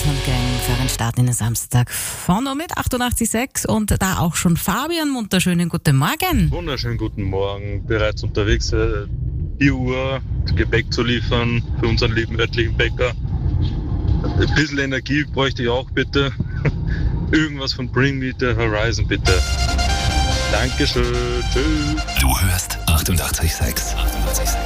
und Gang für einen Start in den Samstag vorne mit 88,6 und da auch schon Fabian. Wunderschönen guten Morgen. Wunderschönen guten Morgen. Bereits unterwegs, 4 Uhr Gepäck zu liefern für unseren lieben örtlichen Bäcker. Ein bisschen Energie bräuchte ich auch bitte. Irgendwas von Bring Me the Horizon bitte. Dankeschön. Tschüss. Du hörst 88,6.